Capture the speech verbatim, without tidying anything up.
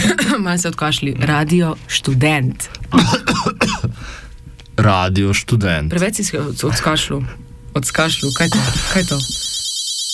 Malo se odkašli. Radio študent. Radio študent. Preveč si se odskašlu. Odskašlu. Kaj to? Kaj to?